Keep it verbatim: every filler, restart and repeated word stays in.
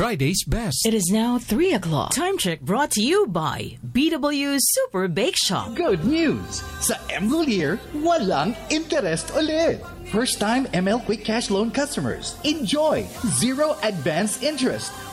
Friday's best. It is now three o'clock. Time check brought to you by B W Super Bake Shop. Good news! Sa M-Golier, walang interest ulit. First-time M L Quick Cash Loan customers, enjoy zero advance interest